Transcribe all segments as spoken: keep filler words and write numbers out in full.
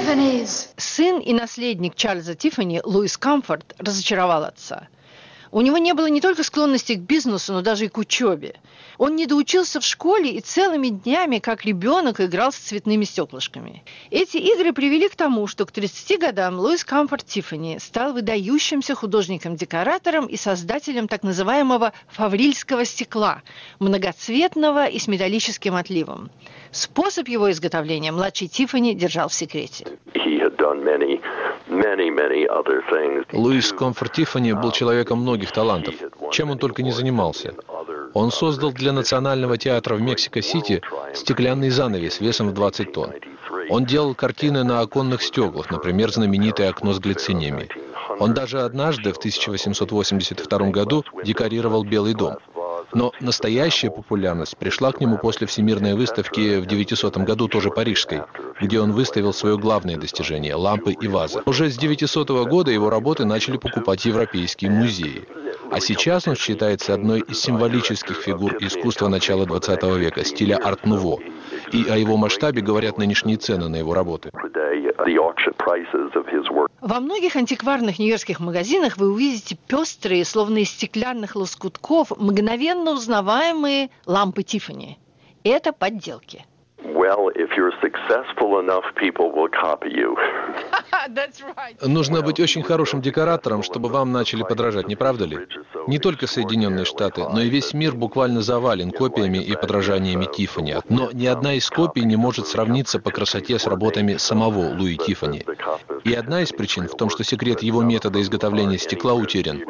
Tiffany's. Сын и наследник Чарльза Тиффани, Луис Камфорт, разочаровал отца. У него не было не только склонности к бизнесу, но даже и к учебе. Он не доучился в школе и целыми днями, как ребенок, играл с цветными стеклышками. Эти игры привели к тому, что к тридцати годам Луис Камфорт Тиффани стал выдающимся художником-декоратором и создателем так называемого фаврильского стекла, многоцветного и с металлическим отливом. Способ его изготовления младший Тиффани держал в секрете. Луис Камфорт Тиффани был человеком многих талантов, чем он только не занимался. Он создал для Национального театра в Мексико-Сити стеклянный занавес весом в двадцать тонн. Он делал картины на оконных стеклах, например, знаменитое окно с глициниями. Он даже однажды, в тысяча восемьсот восемьдесят втором году, декорировал Белый дом. Но настоящая популярность пришла к нему после Всемирной выставки в девятисотом году, тоже парижской, где он выставил свое главное достижение – лампы и вазы. Уже с девятисотого года его работы начали покупать европейские музеи. А сейчас он считается одной из символических фигур искусства начала двадцатого века, стиля арт-нуво. И о его масштабе говорят нынешние цены на его работы. Во многих антикварных нью-йоркских магазинах вы увидите пестрые, словно из стеклянных лоскутков, мгновенно узнаваемые лампы Тиффани. Это подделки. Нужно быть очень хорошим декоратором, чтобы вам начали подражать, не правда ли? Не только Соединенные Штаты, но и весь мир буквально завален копиями и подражаниями Тиффани. Но ни одна из копий не может сравниться по красоте с работами самого Луи Тиффани. И одна из причин в том, что секрет его метода изготовления стекла утерян.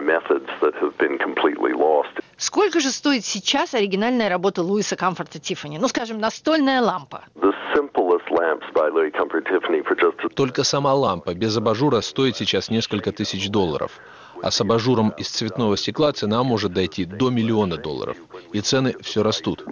Сколько же стоит сейчас оригинальная работа Луиса Камфорта Тиффани? Ну, скажем, настольная лампа. Только сама лампа без абажура стоит сейчас несколько тысяч долларов. А с абажуром из цветного стекла цена может дойти до миллиона долларов. И цены все растут.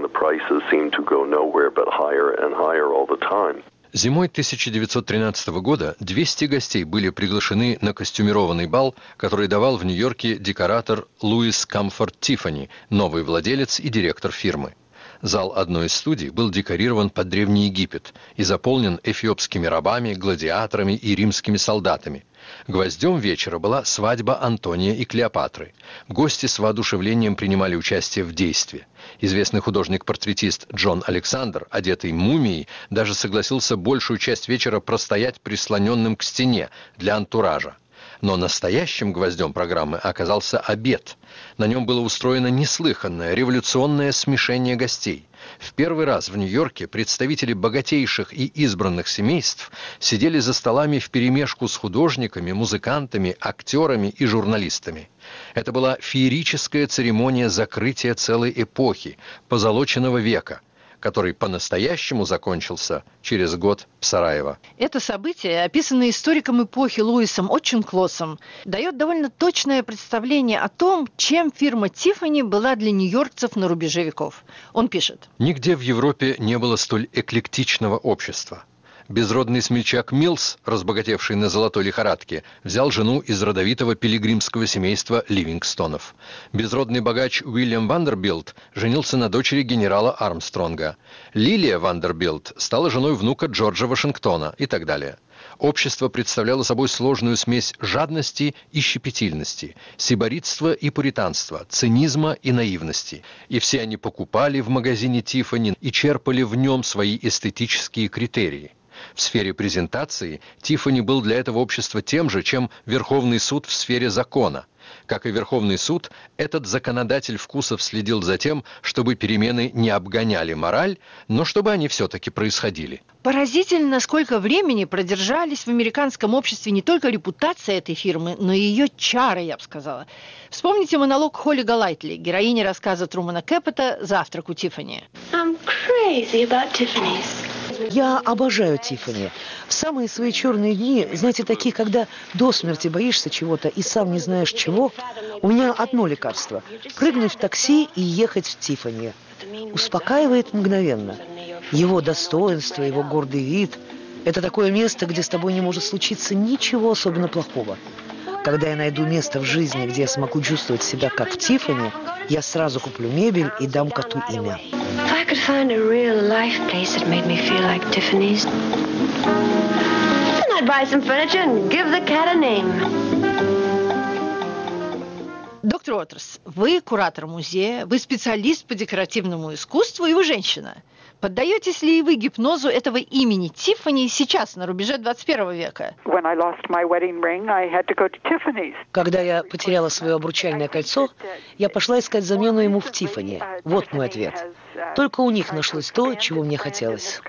Зимой тысяча девятьсот тринадцатого года двести гостей были приглашены на костюмированный бал, который давал в Нью-Йорке декоратор Луис Камфорт Тиффани, новый владелец и директор фирмы. Зал одной из студий был декорирован под Древний Египет и заполнен эфиопскими рабами, гладиаторами и римскими солдатами. Гвоздем вечера была свадьба Антония и Клеопатры. Гости с воодушевлением принимали участие в действии. Известный художник-портретист Джон Александр, одетый мумией, даже согласился большую часть вечера простоять прислоненным к стене для антуража. Но настоящим гвоздем программы оказался обед. На нем было устроено неслыханное революционное смешение гостей. В первый раз в Нью-Йорке представители богатейших и избранных семейств сидели за столами вперемешку с художниками, музыкантами, актерами и журналистами. Это была феерическая церемония закрытия целой эпохи, позолоченного века, который по-настоящему закончился через год в Сараево. Это событие, описанное историком эпохи Луисом Отченклоссом, дает довольно точное представление о том, чем фирма Тиффани была для нью-йоркцев на рубеже веков. Он пишет: «Нигде в Европе не было столь эклектичного общества. Безродный смельчак Милс, разбогатевший на золотой лихорадке, взял жену из родовитого пилигримского семейства Ливингстонов. Безродный богач Уильям Вандербилт женился на дочери генерала Армстронга. Лилия Вандербилт стала женой внука Джорджа Вашингтона и так далее. Общество представляло собой сложную смесь жадности и щепетильности, сиборитства и пуританства, цинизма и наивности. И все они покупали в магазине Тиффани и черпали в нем свои эстетические критерии. В сфере презентации Тиффани был для этого общества тем же, чем Верховный суд в сфере закона. Как и Верховный суд, этот законодатель вкусов следил за тем, чтобы перемены не обгоняли мораль, но чтобы они все-таки происходили». Поразительно, сколько времени продержались в американском обществе не только репутация этой фирмы, но и ее чары, я бы сказала. Вспомните монолог Холли Голайтли, героини рассказа Трумана Кэппота «Завтрак у Тиффани». I'm crazy about Tiffany's. Я обожаю Тиффани. В самые свои черные дни, знаете, такие, когда до смерти боишься чего-то и сам не знаешь чего, у меня одно лекарство – прыгнуть в такси и ехать в Тиффани. Успокаивает мгновенно. Его достоинство, его гордый вид – это такое место, где с тобой не может случиться ничего особенно плохого. Когда я найду место в жизни, где я смогу чувствовать себя как в Тиффани, я сразу куплю мебель и дам коту имя. If I could find a real life place that made me feel like Tiffany's, then buy some furniture and give the cat a name. Доктор Уотерс, вы куратор музея, вы специалист по декоративному искусству, и вы женщина. Поддаетесь ли вы гипнозу этого имени Тиффани сейчас, на рубеже двадцать первого века? Когда я потеряла свое обручальное кольцо, я пошла искать замену ему в Тиффани. Вот мой ответ. Только у них нашлось то, чего мне хотелось.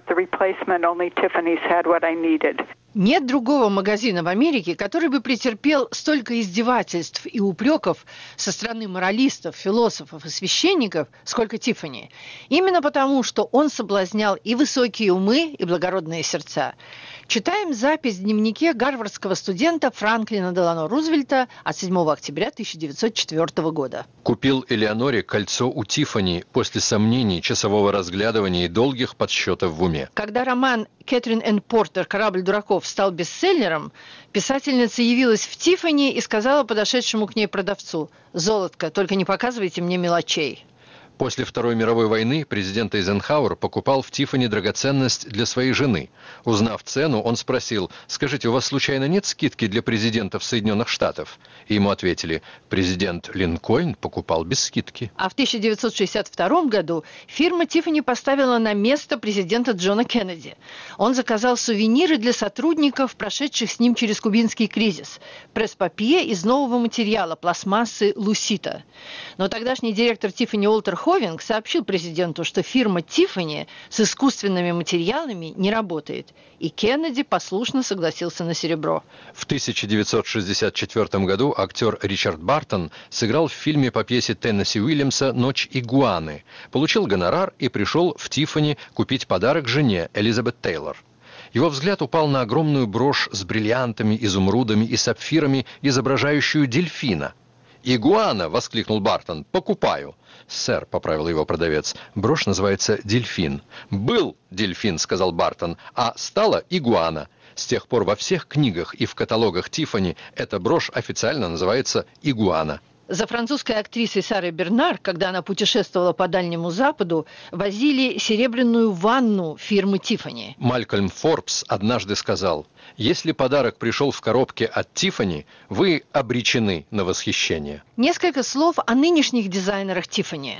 Нет другого магазина в Америке, который бы претерпел столько издевательств и упреков со стороны моралистов, философов и священников, сколько Тиффани. Именно потому, что он соблазнял и высокие умы, и благородные сердца. Читаем запись в дневнике гарвардского студента Франклина Делано Рузвельта от седьмого октября тысяча девятьсот четвёртого года. Купил Элеоноре кольцо у Тиффани после сомнений, часового разглядывания и долгих подсчетов в уме. Когда роман Кэтрин Энн Портер «Корабль дураков» стал бестселлером, писательница явилась в Тиффани и сказала подошедшему к ней продавцу: «Золотко, только не показывайте мне мелочей». После Второй мировой войны президент Эйзенхауэр покупал в Тиффани драгоценность для своей жены. Узнав цену, он спросил: «Скажите, у вас случайно нет скидки для президентов Соединенных Штатов?» И ему ответили: «Президент Линкольн покупал без скидки». А в тысяча девятьсот шестьдесят втором году фирма Тиффани поставила на место президента Джона Кеннеди. Он заказал сувениры для сотрудников, прошедших с ним через кубинский кризис. Пресс-папье из нового материала, пластмассы Лусита. Но тогдашний директор Тиффани Уолтер Ховинг сообщил президенту, что фирма Тиффани с искусственными материалами не работает, и Кеннеди послушно согласился на серебро. В тысяча девятьсот шестьдесят четвёртом году актер Ричард Бартон сыграл в фильме по пьесе Теннесси Уильямса «Ночь игуаны», получил гонорар и пришел в Тиффани купить подарок жене Элизабет Тейлор. Его взгляд упал на огромную брошь с бриллиантами, изумрудами и сапфирами, изображающую дельфина. «Игуана!» — воскликнул Бартон. «Покупаю!» «Сэр», — поправил его продавец, — «брошь называется «Дельфин». «Был дельфин», — сказал Бартон, — «а стала игуана». С тех пор во всех книгах и в каталогах Тиффани эта брошь официально называется «Игуана». За французской актрисой Сарой Бернар, когда она путешествовала по Дальнему Западу, возили серебряную ванну фирмы Тиффани. Малькольм Форбс однажды сказал: «Если подарок пришел в коробке от Тиффани, вы обречены на восхищение». Несколько слов о нынешних дизайнерах Тиффани.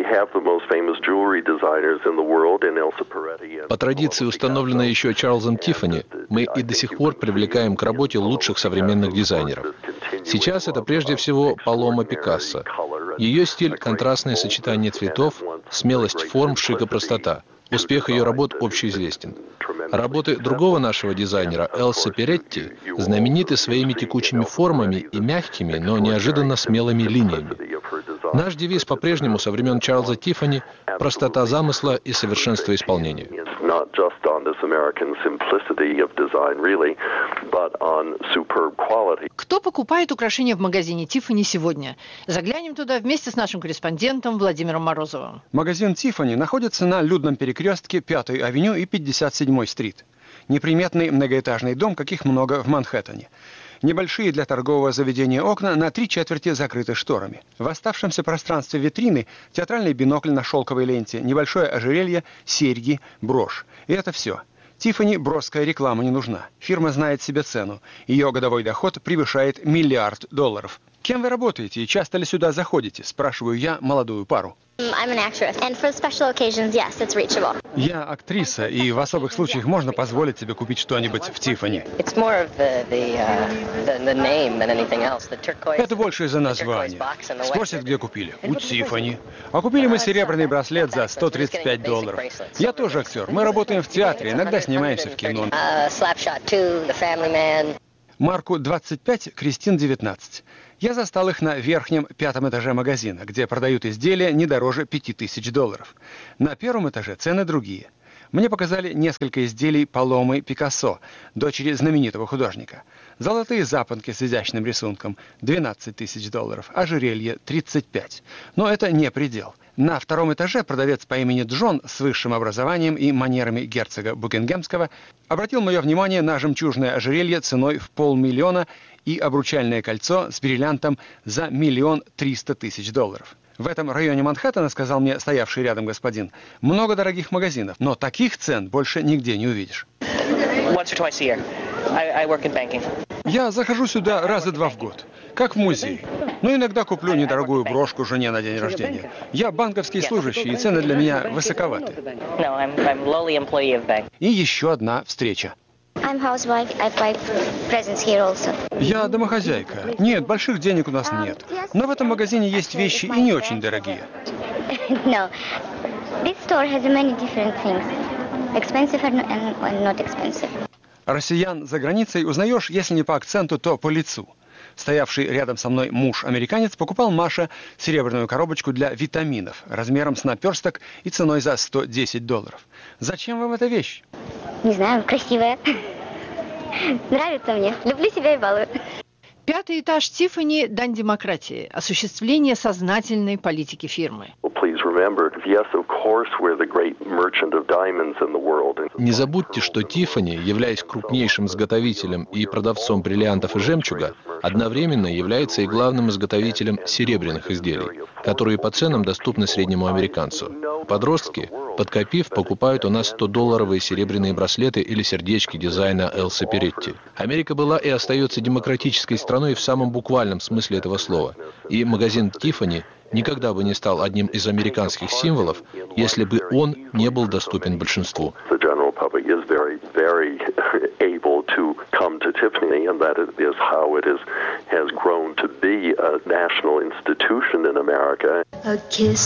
По традиции, установленной еще Чарльзом Тиффани, мы и до сих пор привлекаем к работе лучших современных дизайнеров. Сейчас это прежде всего Палома Пикассо. Ее стиль – контрастное сочетание цветов, смелость форм, шик и простота. Успех ее работ общеизвестен. Работы другого нашего дизайнера, Элсы Перетти, знамениты своими текучими формами и мягкими, но неожиданно смелыми линиями. Наш девиз по-прежнему со времен Чарльза Тиффани – простота замысла и совершенство исполнения. Кто покупает украшения в магазине Тиффани сегодня? Заглянем туда вместе с нашим корреспондентом Владимиром Морозовым. Магазин Тиффани находится на людном перекрестке пятой авеню и пятьдесят седьмой стрит. Неприметный многоэтажный дом, каких много в Манхэттене. Небольшие для торгового заведения окна на три четверти закрыты шторами. В оставшемся пространстве витрины театральный бинокль на шелковой ленте, небольшое ожерелье, серьги, брошь. И это все. Тиффани броская реклама не нужна. Фирма знает себе цену. Ее годовой доход превышает миллиард долларов. Кем вы работаете и часто ли сюда заходите? Спрашиваю я молодую пару. Я актриса, и в особых случаях можно позволить себе купить что-нибудь в Тиффани. Это больше из-за названия. Спросят, где купили. У Тиффани. А купили мы серебряный браслет за сто тридцать пять долларов. Я тоже актер. Мы работаем в театре, иногда снимаемся в кино. Марку двадцать пять, Кристин девятнадцать. Я застал их на верхнем пятом этаже магазина, где продают изделия не дороже пяти тысяч долларов. На первом этаже цены другие. Мне показали несколько изделий Паломы Пикассо, дочери знаменитого художника. Золотые запонки с изящным рисунком – двенадцать тысяч долларов, ожерелье – тридцать пять. Но это не предел. На втором этаже продавец по имени Джон с высшим образованием и манерами герцога Букингемского обратил мое внимание на жемчужное ожерелье ценой в полмиллиона и обручальное кольцо с бриллиантом за миллион триста тысяч долларов. В этом районе Манхэттена, сказал мне стоявший рядом господин, много дорогих магазинов, но таких цен больше нигде не увидишь. Once or twice a year. I, I work in banking. Я захожу сюда раза два в год, как в музей. Но иногда куплю недорогую брошку жене на день рождения. Я банковский служащий, и цены для меня высоковаты. No, I'm, I'm lowly employee of bank. И еще одна встреча. I'm housewife. I buy presents here also. Я домохозяйка. Нет, больших денег у нас нет. Но в этом магазине есть вещи и не очень дорогие. No. This store has many different things. Expensive and and not expensive. Россиян за границей узнаешь, если не по акценту, то по лицу. Стоявший рядом со мной муж-американец покупал Маше серебряную коробочку для витаминов размером с наперсток и ценой за сто десять долларов. Зачем вам эта вещь? Не знаю, красивая. Нравится мне. Люблю себя и балую. Пятый этаж Тиффани – дань демократии, осуществление сознательной политики фирмы. Не забудьте, что Тиффани, являясь крупнейшим изготовителем и продавцом бриллиантов и жемчуга, одновременно является и главным изготовителем серебряных изделий, которые по ценам доступны среднему американцу. Подростки, подкопив, покупают у нас сто-долларовые серебряные браслеты или сердечки дизайна Элса Перетти. Америка была и остается демократической страной в самом буквальном смысле этого слова. И магазин Тиффани никогда бы не стал одним из американских символов, если бы он не был доступен большинству. A kiss